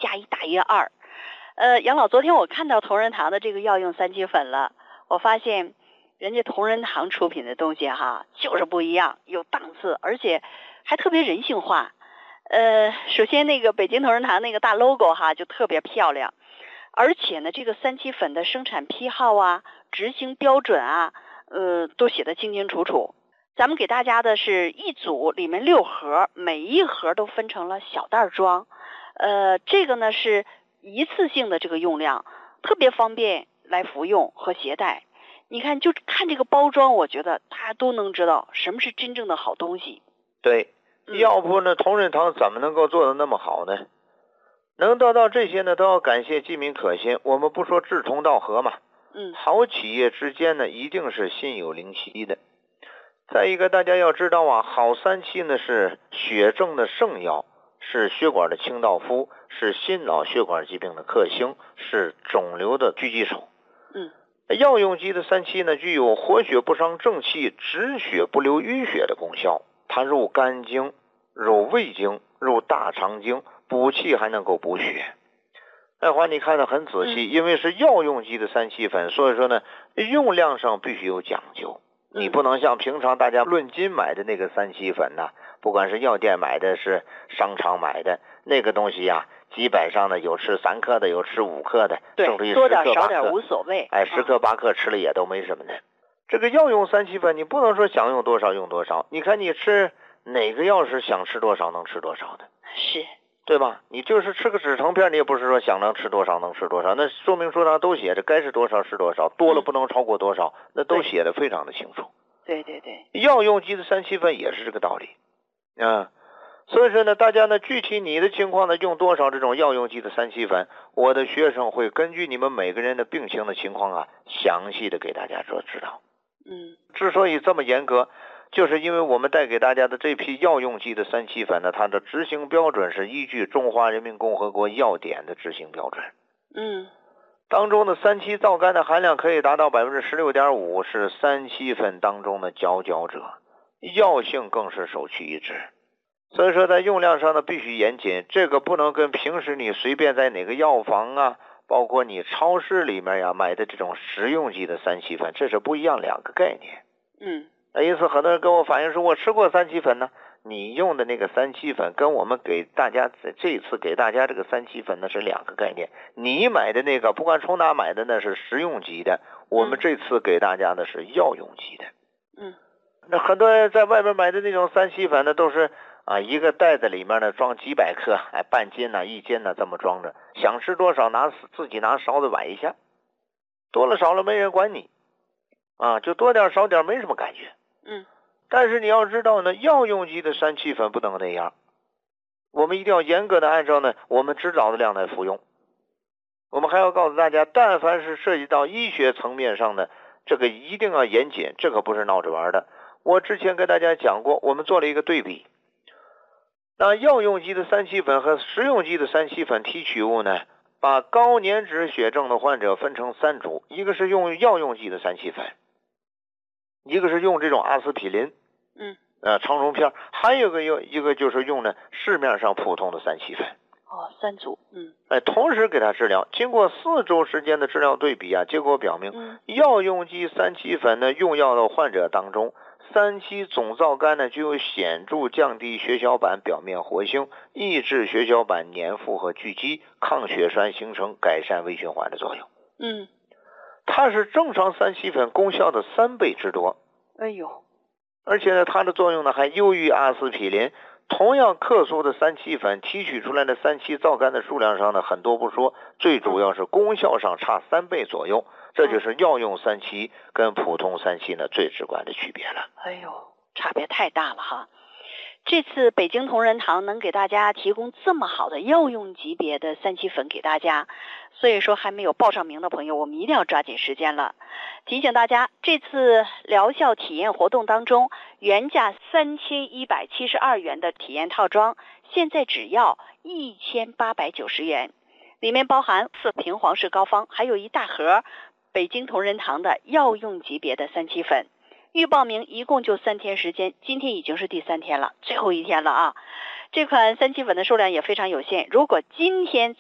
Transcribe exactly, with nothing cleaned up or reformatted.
加一大于二。呃，杨老，昨天我看到同仁堂的这个药用三七粉了，我发现人家同仁堂出品的东西哈，就是不一样，有档次，而且还特别人性化。呃，首先那个北京同仁堂那个大 logo 哈，就特别漂亮，而且呢，这个三七粉的生产批号啊、执行标准啊，呃，都写得清清楚楚。咱们给大家的是一组，里面六盒，每一盒都分成了小袋装。呃，这个呢是一次性的这个用量，特别方便来服用和携带。你看，就看这个包装，我觉得大家都能知道什么是真正的好东西。 对，要不呢，同仁堂怎么能够做得那么好呢？能得到这些呢，都要感谢机敏可心。我们不说志同道合嘛， 嗯， 好企业之间呢，一定是心有灵犀的。再一个，大家要知道啊，好三七呢是血症的圣药，是血管的清道夫，是心脑血管疾病的克星，是肿瘤的狙击手。 嗯， 药用级的三七呢，具有活血不伤正气、止血不流淤血的功效。它入肝经、入胃经、入大肠经，补气还能够补血。爱华，你看得很仔细，因为是药用级的三七粉，所以说呢，用量上必须有讲究。你不能像平常大家论斤买的那个三七粉呐、啊，不管是药店买的，是商场买的，那个东西呀、啊，基本上呢有吃三克的，有吃五克的， 对，多点少点无所谓。 哎，十克八克吃了也都没什么的。嗯、这个药用三七粉，你不能说想用多少用多少。你看你吃哪个药是想吃多少能吃多少的， 是， 对吧？你就是吃个止疼片，你也不是说想能吃多少能吃多少，那说明书上都写着该是多少是多少，多了不能超过多少，嗯、那都写的非常的清楚。 对对对， 药用级的三七粉也是这个道理啊。所以说呢，大家呢具体你的情况呢用多少这种药用级的三七粉，我的学生会根据你们每个人的病情的情况啊，详细的给大家说指导。 嗯， 之所以这么严格，就是因为我们带给大家的这批药用级的三七粉呢，它的执行标准是依据中华人民共和国药典的执行标准。 嗯， 当中的三七皂苷的含量可以达到百分之十六点五，是三七粉当中的佼佼者，药性更是首屈一指。所以说在用量上呢必须严谨，这个不能跟平时你随便在哪个药房啊，包括你超市里面呀买的这种食用级的三七粉，这是不一样两个概念。 嗯， 因此很多人跟我反映说，我吃过三七粉呢，你用的那个三七粉跟我们给大家这次给大家这个三七粉呢是两个概念。你买的那个不管从哪买的那是食用级的，我们这次给大家的是药用级的。 嗯， 那很多人在外边买的那种三七粉呢，都是啊一个袋子里面呢装几百克，哎半斤呢一斤呢这么装着，想吃多少拿自己拿勺子崴一下，多了少了没人管你啊，就多点少点没什么感觉。 嗯， 但是你要知道呢，药用级的三七粉不能那样，我们一定要严格的按照呢我们指导的量来服用。我们还要告诉大家，但凡是涉及到医学层面上的，这个一定要严谨，这可不是闹着玩的。我之前跟大家讲过，我们做了一个对比，那药用级的三七粉和食用级的三七粉提取物呢，把高粘脂血症的患者分成三组，一个是用药用级的三七粉，一个是用这种阿司匹林， 嗯， 呃，长绒片，还有一个有一个就是用呢市面上普通的三七粉。 哦，三组，嗯， 哎，同时给他治疗，经过四周时间的治疗对比啊，结果表明， 嗯、 药用级三七粉呢用药的患者当中，三七总皂苷呢具有显著降低血小板表面活性、抑制血小板粘附和聚集、抗血栓形成、改善微循环的作用。 嗯， 它是正常三七粉功效的三倍之多。 哎呦， 而且呢，它的作用呢还优于阿司匹林。同样克数的三七粉提取出来的三七皂苷的数量上呢很多不说，最主要是功效上差三倍左右，这就是药用三七跟普通三七呢最直观的区别了。 哎呦，差别太大了哈！这次北京同仁堂能给大家提供这么好的药用级别的三七粉给大家，所以说还没有报上名的朋友，我们一定要抓紧时间了。提醒大家，这次疗效体验活动当中，原价三千一百七十二元的体验套装，现在只要一千八百九十元，里面包含四瓶皇氏膏方，还有一大盒北京同仁堂的药用级别的三七粉。预报名一共就三天时间，今天已经是第三天了，最后一天了啊！这款三七粉的数量也非常有限，如果今天